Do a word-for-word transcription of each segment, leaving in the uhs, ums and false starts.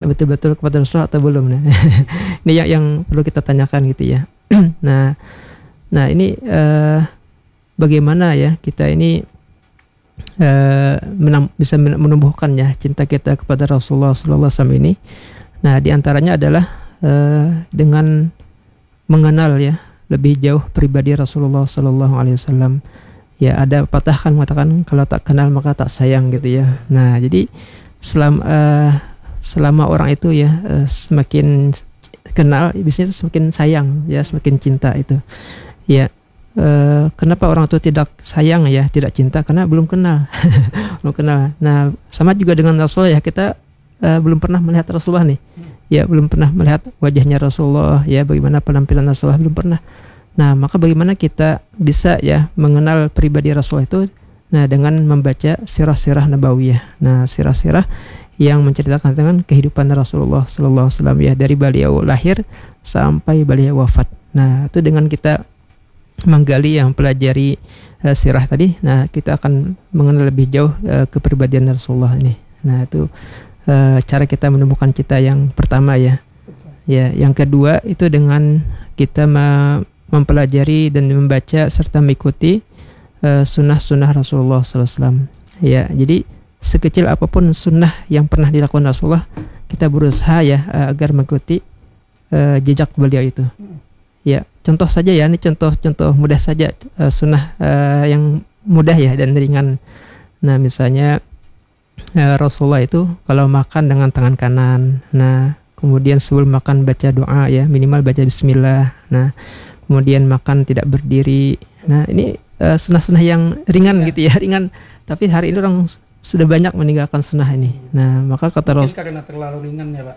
betul-betul kepada Rasulullah atau belum. Nah, ini yang yang perlu kita tanyakan gitu ya. nah, nah ini uh, bagaimana ya kita ini uh, menam, bisa menumbuhkan ya cinta kita kepada Rasulullah Sallallahu Alaihi Wasallam ini. Nah, diantaranya adalah uh, dengan mengenal ya lebih jauh pribadi Rasulullah Sallallahu Alaihi Wasallam. Ya, ada pepatah kan mengatakan kalau tak kenal maka tak sayang gitu ya. Nah, jadi selama uh, selama orang itu ya uh, semakin kenal, biasanya semakin sayang ya, semakin cinta itu. Ya, uh, kenapa orang itu tidak sayang ya, tidak cinta karena belum kenal, belum kenal. Nah, sama juga dengan Rasulullah ya, kita uh, belum pernah melihat Rasulullah nih. Ya, belum pernah melihat wajahnya Rasulullah ya, bagaimana penampilan Rasulullah belum pernah. Nah, maka bagaimana kita bisa ya mengenal pribadi Rasulullah itu? Nah, dengan membaca sirah-sirah nabawiyah. Nah, sirah-sirah yang menceritakan tentang kehidupan Rasulullah Sallallahu Alaihi Wasallam ya, dari beliau lahir sampai beliau wafat. Nah, itu dengan kita menggali yang pelajari uh, sirah tadi, nah kita akan mengenal lebih jauh uh, kepribadian Rasulullah ini. Nah, itu uh, cara kita menemukan cinta yang pertama ya. Ya, yang kedua itu dengan kita me- mempelajari dan membaca serta mengikuti uh, sunnah-sunnah Rasulullah Sallallahu Alaihi Wasallam. Ya, jadi sekecil apapun sunnah yang pernah dilakukan Rasulullah, kita berusaha ya uh, agar mengikuti uh, jejak beliau itu. Ya, contoh saja ya, ini contoh-contoh mudah saja uh, sunnah uh, yang mudah ya dan ringan. Nah, misalnya uh, Rasulullah itu kalau makan dengan tangan kanan. Nah, kemudian sebelum makan baca doa ya, minimal baca bismillah. Nah, kemudian makan tidak berdiri. Nah, ini uh, sunnah-sunnah yang ringan ya. gitu ya, ringan. Tapi hari ini orang sudah banyak meninggalkan sunnah ini. Nah, maka kata Rasul, karena terlalu ringan ya, Pak.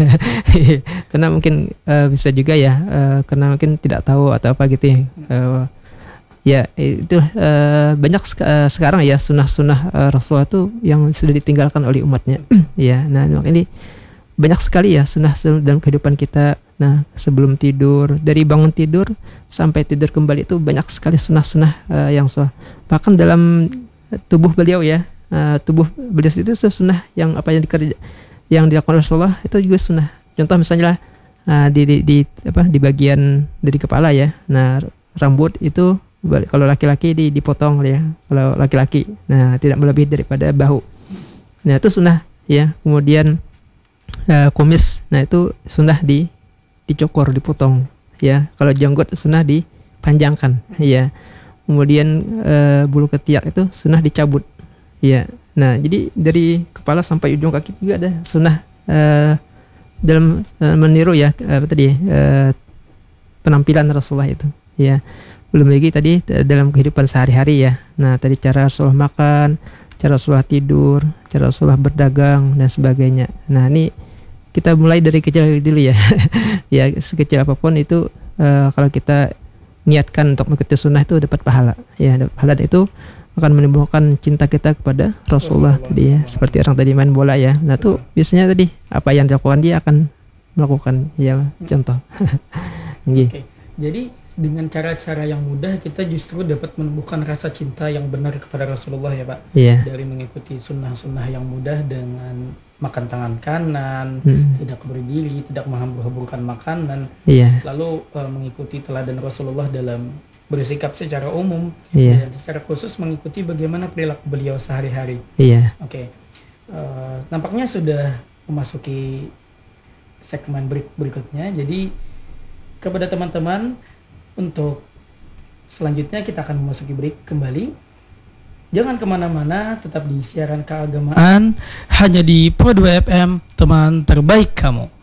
Karena mungkin uh, bisa juga ya, uh, karena mungkin tidak tahu atau apa gitu ya. Uh, ya itu uh, banyak sek- uh, sekarang ya sunnah-sunnah uh, Rasulullah itu yang sudah ditinggalkan oleh umatnya. Ya, nah ini banyak sekali ya sunnah dalam kehidupan kita. Nah, sebelum tidur, dari bangun tidur sampai tidur kembali itu banyak sekali sunnah-sunnah uh, yang sunnah. Bahkan dalam tubuh beliau ya, uh, tubuh beliau itu sunnah yang apa yang dikerja, yang dilakukan Rasulullah itu juga sunnah. Contoh misalnya uh, di, di, di apa di bagian dari kepala ya. Nah, rambut itu kalau laki-laki di, dipotong ya. Kalau laki-laki, nah tidak melebihi daripada bahu. Nah, itu sunnah ya. Kemudian uh, kumis, nah itu sunnah di dicokor, dipotong ya. Kalau janggut sunnah dipanjangkan ya. Kemudian uh, bulu ketiak itu sunnah dicabut ya. Nah, jadi dari kepala sampai ujung kaki juga ada sunnah uh, dalam uh, meniru ya apa tadi uh, penampilan Rasulullah itu ya. Belum lagi tadi uh, dalam kehidupan sehari-hari ya. Nah, tadi cara Rasulullah makan, cara Rasulullah tidur, cara Rasulullah berdagang dan sebagainya. Nah, ini kita mulai dari kecil dulu ya. Ya, sekecil apapun itu uh, kalau kita niatkan untuk mengikuti sunnah itu dapat pahala. Ya, dapat pahala itu akan menimbulkan cinta kita kepada Rasulullah, Rasulullah tadi ya. Seperti orang tadi main bola ya. Nah, tuh biasanya tadi apa yang dilakukan dia akan melakukan ya, contoh. Oke. Jadi dengan cara-cara yang mudah kita justru dapat menumbuhkan rasa cinta yang benar kepada Rasulullah ya, Pak. Iya. Dari mengikuti sunnah-sunnah yang mudah dengan makan tangan kanan, hmm. tidak berdiri, tidak menghambur-hamburkan makanan. Iya. Lalu uh, mengikuti teladan Rasulullah dalam bersikap secara umum, iya. dan secara khusus mengikuti bagaimana perilaku beliau sehari-hari. Iya. Oke. Uh, nampaknya sudah memasuki segmen ber- berikutnya. Jadi kepada teman-teman, untuk selanjutnya kita akan memasuki break kembali. Jangan kemana-mana, tetap di siaran keagamaan hanya di Pro dua F M, teman terbaik kamu.